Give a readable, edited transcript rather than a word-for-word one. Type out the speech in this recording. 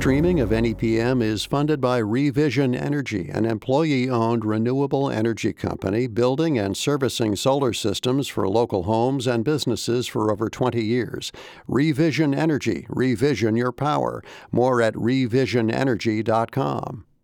streaming of NEPM is funded by Revision Energy, an employee-owned renewable energy company building and servicing solar systems for local homes and businesses for over 20 years. Revision Energy. Revision your power. More at revisionenergy.com.